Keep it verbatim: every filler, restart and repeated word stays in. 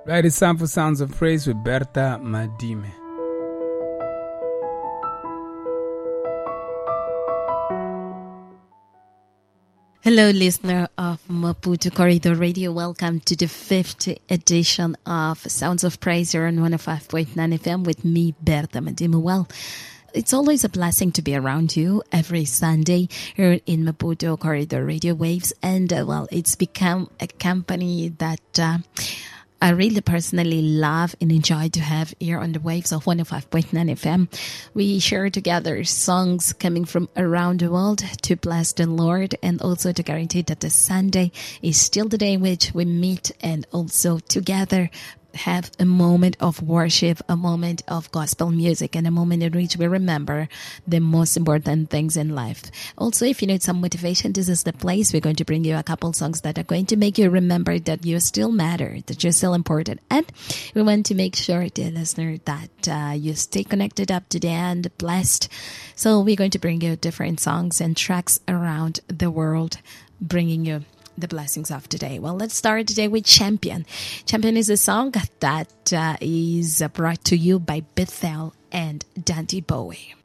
Right, it's time for Sounds of Praise with Berta Madime. Hello, listener of Maputo Corridor Radio. Welcome to the fifth edition of Sounds of Praise here on one oh five point nine F M with me, Berta Madime. Well, it's always a blessing to be around you every Sunday here in Maputo Corridor Radio Waves. And, uh, well, it's become a company that uh, I really personally love and enjoy to have here on the waves of one oh five point nine F M. We share together songs coming from around the world to bless the Lord and also to guarantee that the Sunday is still the day in which we meet and also together have a moment of worship, a moment of gospel music, and a moment in which we remember the most important things in life. Also, if you need some motivation, this is the place. We're going to bring you a couple songs that are going to make you remember that you still matter, that you're still important. And we want to make sure, dear listener, that uh, you stay connected up to the end, blessed. So we're going to bring you different songs and tracks around the world, bringing you the blessings of today. Well, let's start today with Champion. Champion is a song that uh, is brought to you by Bethel and Dante Bowie.